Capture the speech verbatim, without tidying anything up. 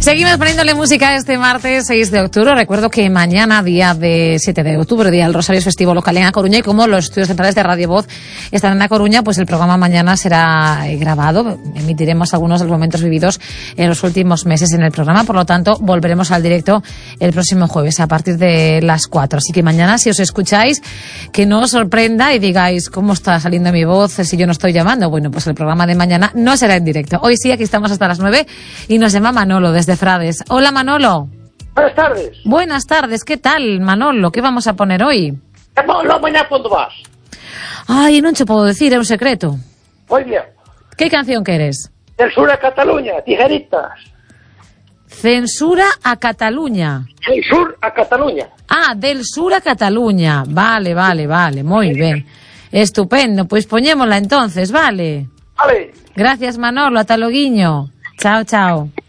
Seguimos poniéndole música este martes seis de octubre. Recuerdo que mañana, día de siete de octubre, día del Rosario Festivo local en A Coruña, y como los estudios centrales de Radio Voz están en A Coruña, pues el programa mañana será grabado. Emitiremos algunos de los momentos vividos en los últimos meses en el programa. Por lo tanto, volveremos al directo el próximo jueves a partir de las cuatro. Así que mañana, si os escucháis, que no os sorprenda y digáis cómo está saliendo mi voz si yo no estoy llamando. Bueno, pues el programa de mañana no será en directo. Hoy sí, aquí estamos hasta las nueve y nos llama Manolo desde Frades. Hola, Manolo. Buenas tardes. Buenas tardes, ¿qué tal, Manolo? ¿Qué vamos a poner hoy? No, mañana cuando vas. Ay, non che podo decir, é un secreto. Muy bien. Que canción queres? Del sur a Cataluña, tijeritas. Censura a Cataluña. Del sur a Cataluña. Ah, del sur a Cataluña. Vale, vale, vale, moi ben. Estupendo, pois poñémola entonces, vale? Vale. Gracias, Manolo, ata loguiño. Chao, chao.